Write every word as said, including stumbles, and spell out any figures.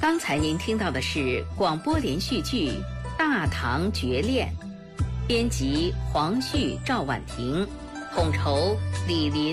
刚才您听到的是广播连续剧《大唐绝恋》，编辑黄旭、赵婉婷，统筹李林。